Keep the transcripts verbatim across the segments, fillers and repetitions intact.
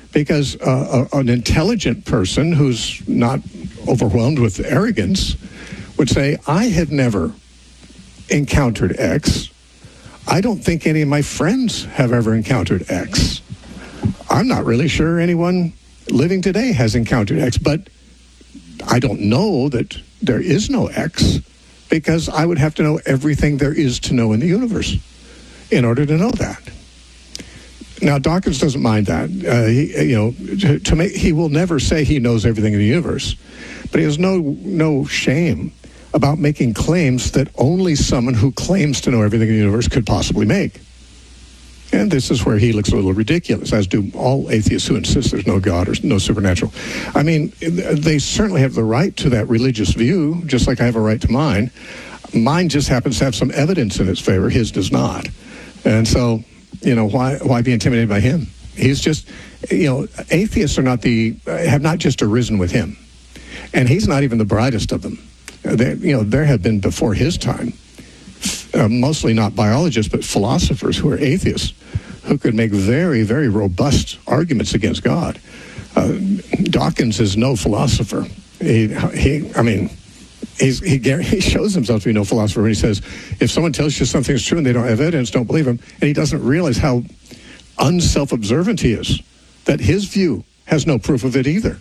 Because uh, a, an intelligent person who's not overwhelmed with arrogance would say, I have never encountered X. I don't think any of my friends have ever encountered X. I'm not really sure anyone living today has encountered X, but I don't know that there is no X, because I would have to know everything there is to know in the universe in order to know that. Now, Dawkins doesn't mind that. Uh, he, you know, to, to make, he will never say he knows everything in the universe, but he has no no shame about making claims that only someone who claims to know everything in the universe could possibly make. And this is where he looks a little ridiculous, as do all atheists who insist there's no God or no supernatural. I mean, they certainly have the right to that religious view, just like I have a right to mine. Mine just happens to have some evidence in its favor. His does not. And so, you know, why why be intimidated by him? He's just, you know, atheists are not the, have not just arisen with him. And he's not even the brightest of them. They, you know, there have been before his time, uh, mostly not biologists, but philosophers who are atheists, who could make very, very robust arguments against God. Uh, Dawkins is no philosopher. He, he I mean, he's, he, he shows himself to be no philosopher when he says, if someone tells you something's true and they don't have evidence, don't believe him. And he doesn't realize how unself-observant he is, that his view has no proof of it either.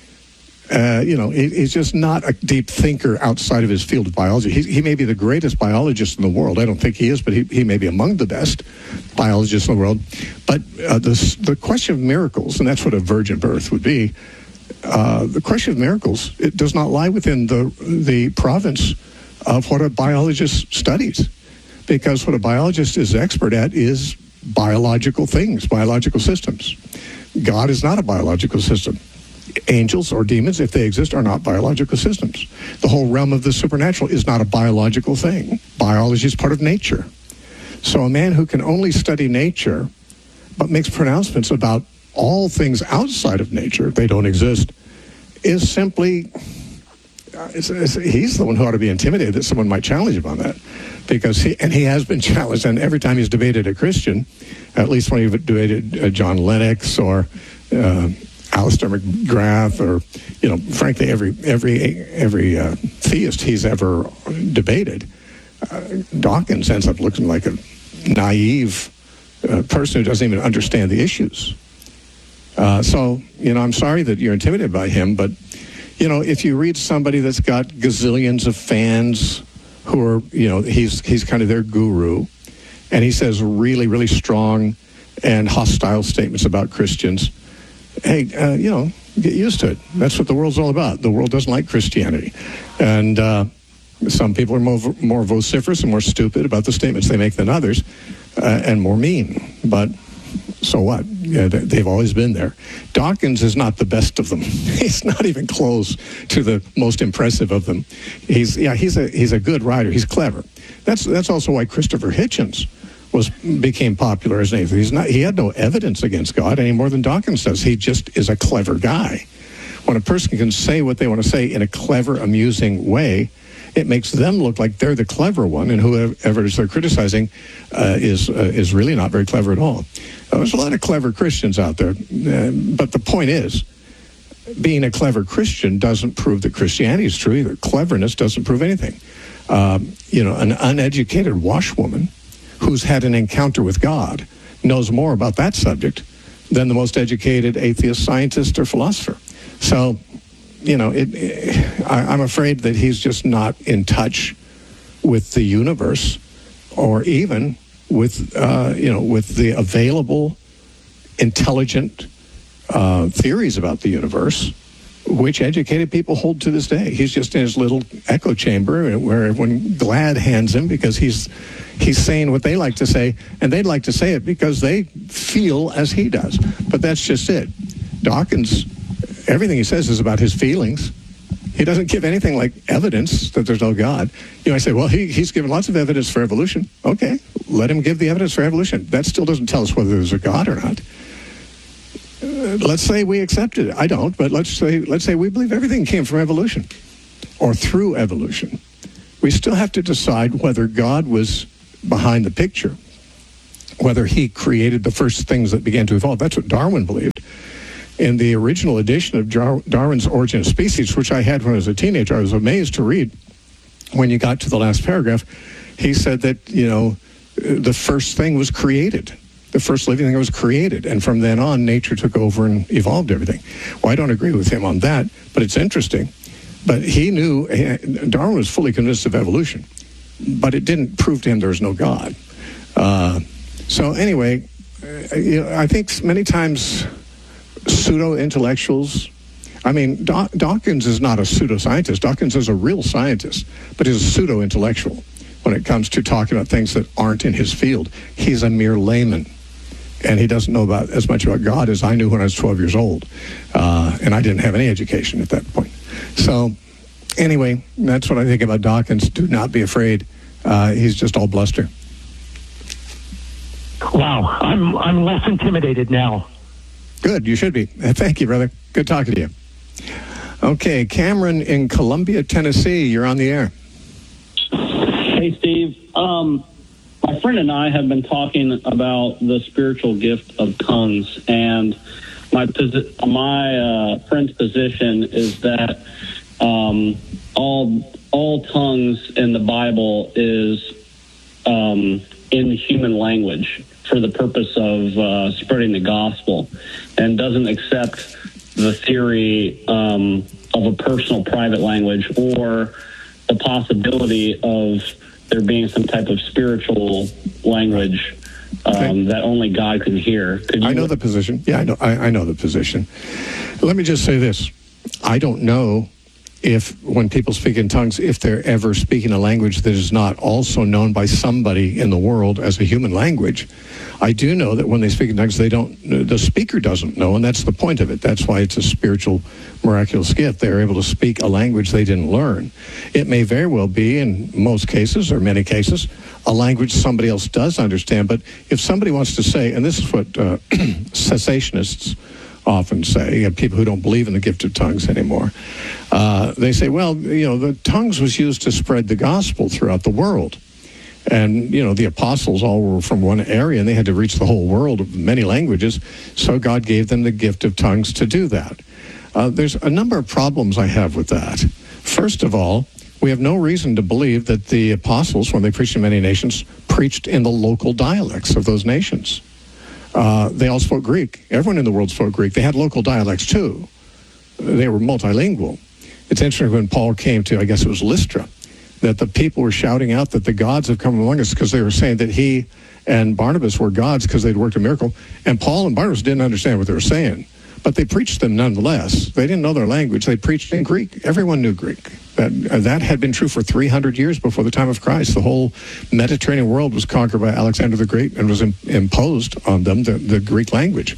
Uh, you know, he, he's just not a deep thinker outside of his field of biology. He, he may be the greatest biologist in the world. I don't think he is, but he, he may be among the best biologists in the world. But uh, the, the question of miracles, and that's what a virgin birth would be, uh, the question of miracles, it does not lie within the the province of what a biologist studies. Because what a biologist is expert at is biological things, biological systems. God is not a biological system. Angels or demons, if they exist, are not biological systems. The whole realm of the supernatural is not a biological thing. Biology is part of nature. So a man who can only study nature but makes pronouncements about all things outside of nature, they don't exist, is simply, uh, it's, it's, he's the one who ought to be intimidated that someone might challenge him on that. Because he, and he has been challenged, and every time he's debated a Christian, at least when he debated uh, John Lennox or uh, Alistair McGrath, or, you know, frankly, every every every uh, theist he's ever debated, uh, Dawkins ends up looking like a naive uh, person who doesn't even understand the issues. Uh, so, you know, I'm sorry that you're intimidated by him, but, you know, if you read somebody that's got gazillions of fans who are, you know, he's he's kind of their guru, and he says really, really strong and hostile statements about Christians, hey, uh, you know, get used to it. That's what the world's all about. The world doesn't like Christianity. And uh, some people are more, more vociferous and more stupid about the statements they make than others, uh, and more mean. But so what? Yeah, they've always been there. Dawkins is not the best of them. He's not even close to the most impressive of them. He's yeah, he's a he's a good writer. He's clever. That's that's also why Christopher Hitchens was became popular as an atheist. He's not, he had no evidence against God any more than Dawkins does. He just is a clever guy. When a person can say what they want to say in a clever, amusing way, it makes them look like they're the clever one, and whoever they're criticizing uh, is uh, is really not very clever at all. Uh, there's a lot of clever Christians out there, uh, but the point is, being a clever Christian doesn't prove that Christianity is true either. Cleverness doesn't prove anything. Um, you know, an uneducated washwoman who's had an encounter with God knows more about that subject than the most educated atheist, scientist, or philosopher. So, you know, it, it, I, I'm afraid that he's just not in touch with the universe, or even with, uh, you know, with the available intelligent uh, theories about the universe, which educated people hold to this day. He's just in his little echo chamber where everyone glad hands him because he's he's saying what they like to say, and they'd like to say it because they feel as he does. But that's just it. Dawkins, everything he says is about his feelings. He doesn't give anything like evidence that there's no God. You know, I say, well, he, he's given lots of evidence for evolution. Okay, let him give the evidence for evolution. That still doesn't tell us whether there's a God or not. Uh, let's say we accept it. I don't, but let's say let's say we believe everything came from evolution or through evolution. We still have to decide whether God was behind the picture, whether he created the first things that began to evolve. That's what Darwin believed. in the original edition of Dar- Darwin's Origin of Species, which I had when I was a teenager, I was amazed to read. When you got to the last paragraph, he said that, you know, the first thing was created. The first living thing was created. And from then on, nature took over and evolved everything. Well, I don't agree with him on that, but it's interesting. But he knew, Darwin was fully convinced of evolution, but it didn't prove to him there was no God. Uh, so anyway, uh, you know, I think many times pseudo-intellectuals, I mean, Daw- Dawkins is not a pseudoscientist. Dawkins is a real scientist, but he's a pseudo-intellectual when it comes to talking about things that aren't in his field. He's a mere layman, and he doesn't know about as much about God as I knew when I was twelve years old, uh, and I didn't have any education at that point. So anyway, that's what I think about Dawkins. Do not be afraid. Uh, he's just all bluster. Wow, I'm I'm less intimidated now. Good, you should be. Thank you, brother. Good talking to you. Okay, Cameron in Columbia, Tennessee, you're on the air. Hey, Steve. Um, my friend and I have been talking about the spiritual gift of tongues, and my posi- my uh, friend's position is that um, all all tongues in the Bible is um, in human language for the purpose of uh, spreading the gospel, and doesn't accept the theory um, of a personal private language or the possibility of there being some type of spiritual language um, okay. that only God can hear. Could you I know the position. Yeah, I know. I, I know the position. Let me just say this: I don't know if, when people speak in tongues, if they're ever speaking a language that is not also known by somebody in the world as a human language. I do know that when they speak in tongues, they don't. The speaker doesn't know, and that's the point of it. That's why it's a spiritual, miraculous gift. They're able to speak a language they didn't learn. It may very well be, in most cases or many cases, a language somebody else does understand. But if somebody wants to say, and this is what uh, cessationists often say, people who don't believe in the gift of tongues anymore, uh, they say, well, you know, the tongues was used to spread the gospel throughout the world. And, you know, the apostles all were from one area, and they had to reach the whole world of many languages, so God gave them the gift of tongues to do that. Uh, there's a number of problems I have with that. First of all, we have no reason to believe that the apostles, when they preached in many nations, preached in the local dialects of those nations. Uh, they all spoke Greek. Everyone in the world spoke Greek. They had local dialects, too. They were multilingual. It's interesting when Paul came to, I guess it was Lystra, that the people were shouting out that the gods have come among us, because they were saying that he and Barnabas were gods because they'd worked a miracle. And Paul and Barnabas didn't understand what they were saying, but they preached them nonetheless. They didn't know their language. They preached in Greek. Everyone knew Greek. That, uh, that had been true for three hundred years before the time of Christ. The whole Mediterranean world was conquered by Alexander the Great and was im- imposed on them, the, the Greek language.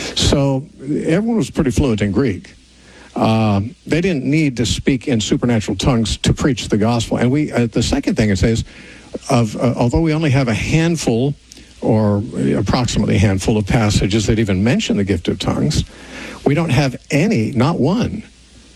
So everyone was pretty fluent in Greek. Uh, they didn't need to speak in supernatural tongues to preach the gospel. And we, uh, the second thing it says, of uh, although we only have a handful, or approximately a handful of passages that even mention the gift of tongues, we don't have any, not one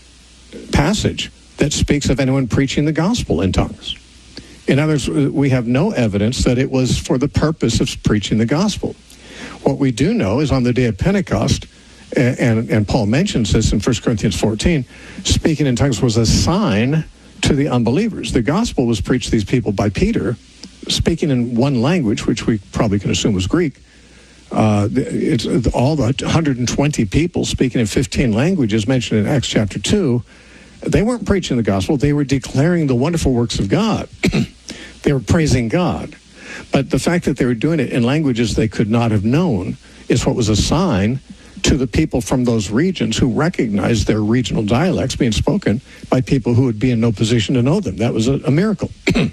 passage that speaks of anyone preaching the gospel in tongues. In other words, we have no evidence that it was for the purpose of preaching the gospel. What we do know is on the day of Pentecost, And, and Paul mentions this in First Corinthians fourteen, speaking in tongues was a sign to the unbelievers. The gospel was preached to these people by Peter, speaking in one language, which we probably can assume was Greek. Uh, it's all the one hundred twenty people speaking in fifteen languages mentioned in Acts chapter two. They weren't preaching the gospel. They were declaring the wonderful works of God. They were praising God. But the fact that they were doing it in languages they could not have known is what was a sign to the people from those regions who recognized their regional dialects being spoken by people who would be in no position to know them. That was a, a miracle.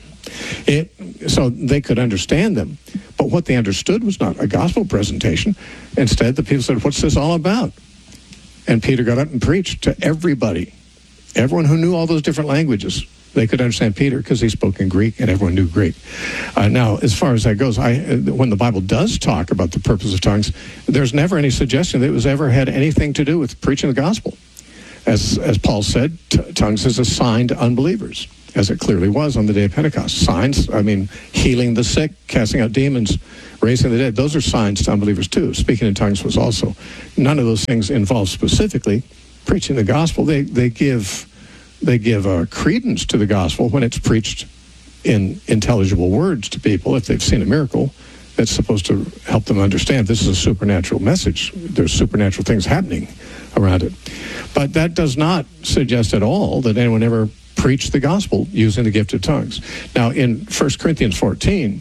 it, so they could understand them. But what they understood was not a gospel presentation. Instead, the people said, what's this all about? And Peter got up and preached to everybody, everyone who knew all those different languages. They could understand Peter because he spoke in Greek, and everyone knew Greek. Uh, now, as far as that goes, I, when the Bible does talk about the purpose of tongues, there's never any suggestion that it was ever had anything to do with preaching the gospel. As as Paul said, t- tongues is a sign to unbelievers. as it clearly was on the day of Pentecost. Signs, I mean, healing the sick, casting out demons, raising the dead, those are signs to unbelievers too. Speaking in tongues was also. None of those things involve specifically preaching the gospel. They they give they give uh, credence to the gospel when it's preached in intelligible words to people if they've seen a miracle. That's supposed to help them understand this is a supernatural message. There's supernatural things happening around it. But that does not suggest at all that anyone ever preached the gospel using the gift of tongues. Now, in First Corinthians fourteen,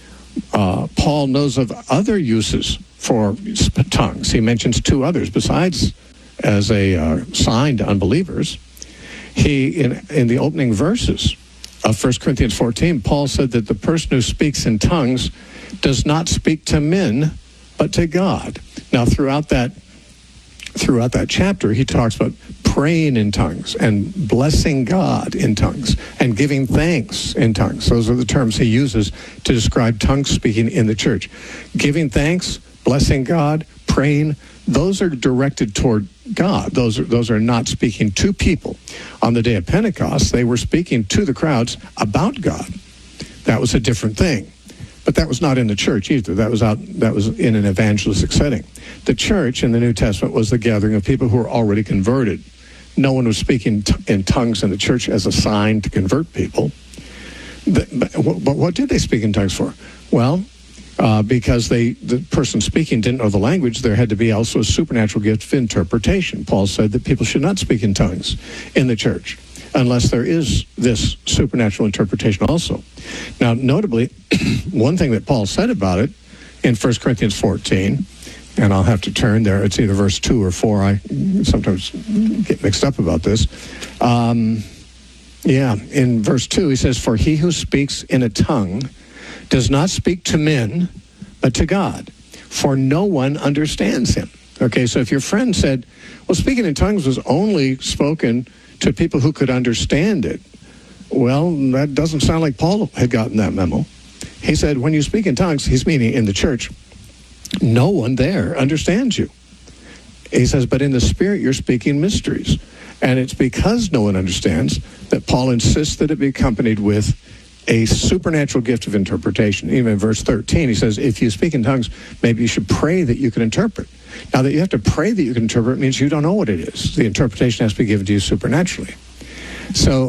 uh, Paul knows of other uses for tongues. He mentions two others besides as a uh, sign to unbelievers. He, in, in the opening verses of First Corinthians fourteen, Paul said that the person who speaks in tongues does not speak to men, but to God. Now, throughout that throughout that chapter, he talks about praying in tongues and blessing God in tongues and giving thanks in tongues. Those are the terms he uses to describe tongue speaking in the church. Giving thanks, blessing God, praying, those are directed toward God. Those are, those are not speaking to people. On the day of Pentecost, they were speaking to the crowds about God. That was a different thing. But that was not in the church either. That was out. That was in an evangelistic setting. The church in the New Testament was the gathering of people who were already converted. No one was speaking t- in tongues in the church as a sign to convert people. But, but, but what did they speak in tongues for? Well, uh, because they the person speaking didn't know the language, there had to be also a supernatural gift of interpretation. Paul said that people should not speak in tongues in the church unless there is this supernatural interpretation also. Now, notably, one thing that Paul said about it in First Corinthians fourteen, and I'll have to turn there, it's either verse two or four, I sometimes get mixed up about this. Um, yeah, in verse two, he says, "For he who speaks in a tongue does not speak to men, but to God, for no one understands him." Okay, so if your friend said, well, speaking in tongues was only spoken to people who could understand it, well, that doesn't sound like Paul had gotten that memo. He said, when you speak in tongues, he's meaning in the church, no one there understands you. He says, but in the Spirit, you're speaking mysteries. And it's because no one understands that Paul insists that it be accompanied with a supernatural gift of interpretation. Even in verse thirteen, he says, if you speak in tongues, maybe you should pray that you can interpret. Now, that you have to pray that you can interpret means you don't know what it is. The interpretation has to be given to you supernaturally. So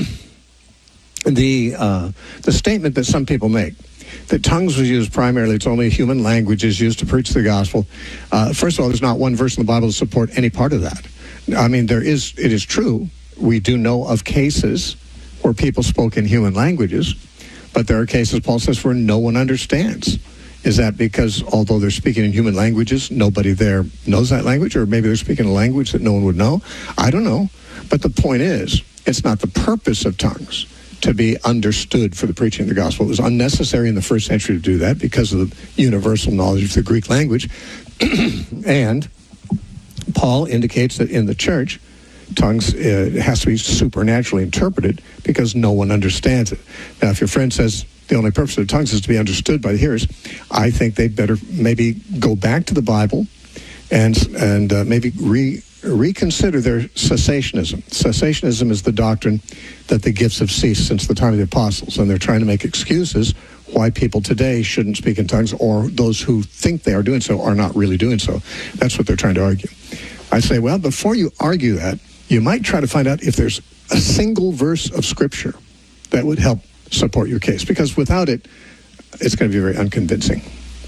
the uh, the statement that some people make, that tongues was used primarily, it's only human language is used to preach the gospel. Uh, first of all, there's not one verse in the Bible to support any part of that. I mean, there is. It is true. We do know of cases where people spoke in human languages, but there are cases, Paul says, where no one understands. Is that because although they're speaking in human languages, nobody there knows that language, or maybe they're speaking a language that no one would know? I don't know. But the point is, it's not the purpose of tongues to be understood for the preaching of the gospel. It was unnecessary in the first century to do that because of the universal knowledge of the Greek language. And Paul indicates that in the church, tongues uh, has to be supernaturally interpreted because no one understands it. Now, if your friend says the only purpose of tongues is to be understood by the hearers, I think they'd better maybe go back to the Bible and and uh, maybe re, reconsider their cessationism. Cessationism is the doctrine that the gifts have ceased since the time of the apostles, and they're trying to make excuses why people today shouldn't speak in tongues, or those who think they are doing so are not really doing so. That's what they're trying to argue. I say, well, before you argue that, you might try to find out if there's a single verse of Scripture that would help support your case, because without it, it's going to be very unconvincing.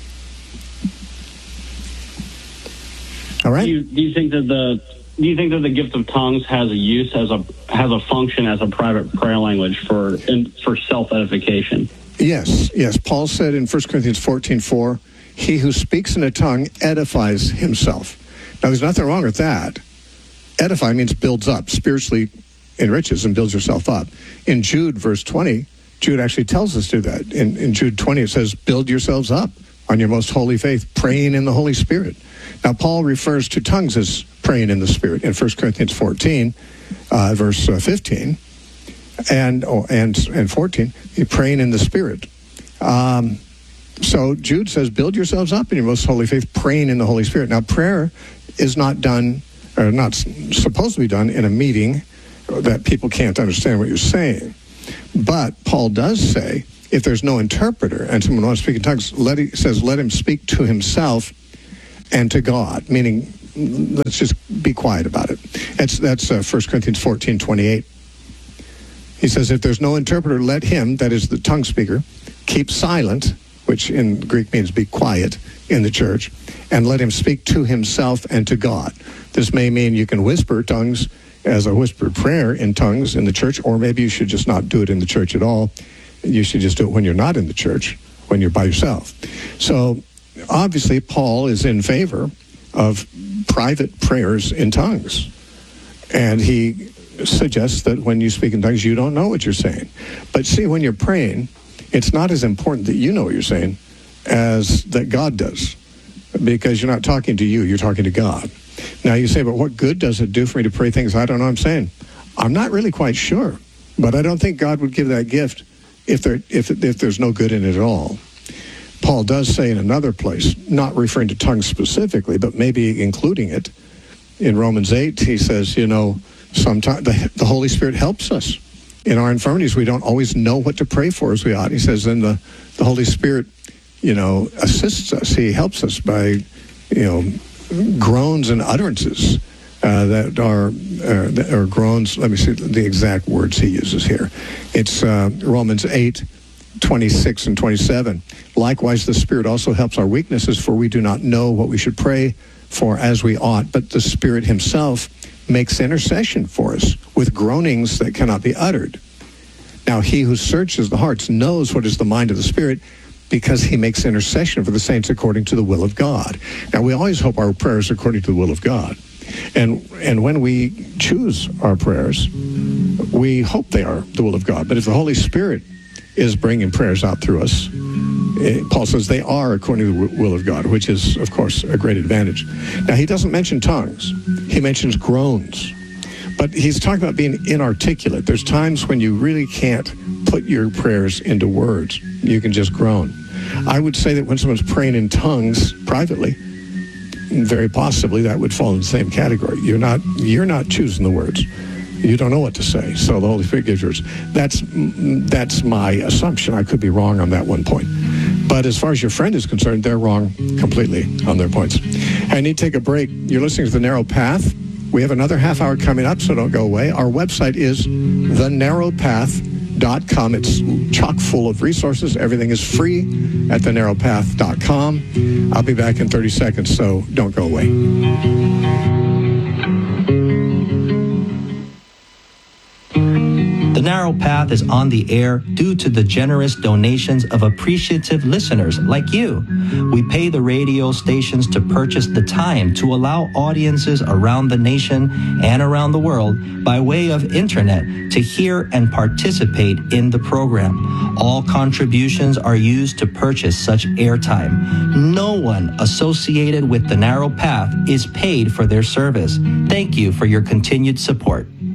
All right? Do you, do you think that the do you think that the gift of tongues has a use as a has a function as a private prayer language for in, for self edification? Yes, yes. Paul said in First Corinthians fourteen four, he who speaks in a tongue edifies himself. Now, there's nothing wrong with that. Edify means builds up, spiritually enriches and builds yourself up. In Jude, verse twenty, Jude actually tells us to do that. In, in Jude twenty, it says, build yourselves up on your most holy faith, praying in the Holy Spirit. Now, Paul refers to tongues as praying in the Spirit in First Corinthians fourteen, uh, verse uh, fifteen, and oh, and and fourteen, praying in the Spirit. Um, so Jude says, build yourselves up in your most holy faith, praying in the Holy Spirit. Now, prayer is not done, or not supposed to be done in a meeting that people can't understand what you're saying. But Paul does say, if there's no interpreter and someone wants to speak in tongues, let he says, let him speak to himself and to God, meaning let's just be quiet about it. That's, that's uh, First Corinthians fourteen twenty-eight. He says, if there's no interpreter, let him, that is the tongue speaker, keep silent, which in Greek means be quiet in the church, and let him speak to himself and to God. This may mean you can whisper tongues as a whispered prayer in tongues in the church, or maybe you should just not do it in the church at all. You should just do it when you're not in the church, when you're by yourself. So obviously Paul is in favor of private prayers in tongues. And he suggests that when you speak in tongues, you don't know what you're saying. But see, when you're praying, it's not as important that you know what you're saying as that God does, because you're not talking to you, you're talking to God. Now you say, but what good does it do for me to pray things I don't know I'm saying? I'm not really quite sure, but I don't think God would give that gift if there if if there's no good in it at all. Paul does say in another place, not referring to tongues specifically, but maybe including it, in Romans eight, he says, you know, sometimes the, the Holy Spirit helps us. In our infirmities, we don't always know what to pray for as we ought. He says, then the, the Holy Spirit, you know, assists us. He helps us by, you know, groans and utterances uh, that are, uh, that are groans. Let me see the exact words he uses here. It's uh, Romans eight, twenty-six and twenty-seven. Likewise, the Spirit also helps our weaknesses, for we do not know what we should pray for as we ought, but the Spirit himself makes intercession for us with groanings that cannot be uttered. Now, he who searches the hearts knows what is the mind of the Spirit, because he makes intercession for the saints according to the will of God. Now, we always hope our prayers are according to the will of God. And and when we choose our prayers, we hope they are the will of God. But if the Holy Spirit is bringing prayers out through us, it, Paul says they are according to the will of God, which is, of course, a great advantage. Now, he doesn't mention tongues. He mentions groans. But he's talking about being inarticulate. There's times when you really can't put your prayers into words. You can just groan. I would say that when someone's praying in tongues privately, very possibly that would fall in the same category. You're not you're not choosing the words. You don't know what to say, so the Holy Spirit gives yours. That's that's my assumption. I could be wrong on that one point. But as far as your friend is concerned, they're wrong completely on their points. I need to take a break. You're listening to The Narrow Path. We have another half hour coming up, so don't go away. Our website is the narrow path dot com. It's chock full of resources. Everything is free at the narrow path dot com. I'll be back in thirty seconds, so don't go away. The Narrow Path is on the air due to the generous donations of appreciative listeners like you. We pay the radio stations to purchase the time to allow audiences around the nation and around the world by way of internet to hear and participate in the program. All contributions are used to purchase such airtime. No one associated with The Narrow Path is paid for their service. Thank you for your continued support.